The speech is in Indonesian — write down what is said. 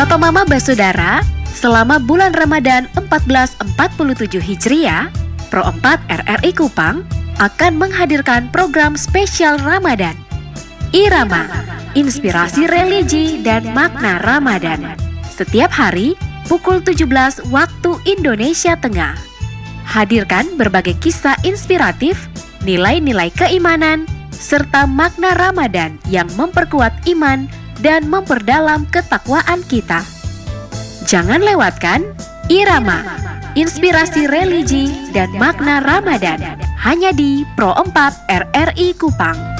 Bapak Mama Basudara, selama bulan Ramadan 1447 Hijriah, Pro 4 RRI Kupang akan menghadirkan program spesial Ramadan. Irama, inspirasi religi dan makna Ramadan. Setiap hari, pukul 17 waktu Indonesia Tengah. Hadirkan berbagai kisah inspiratif, nilai-nilai keimanan, serta makna Ramadan yang memperkuat iman dan memperdalam ketakwaan kita. Jangan lewatkan Irama, inspirasi religi dan makna Ramadan, hanya di Pro 4 RRI Kupang.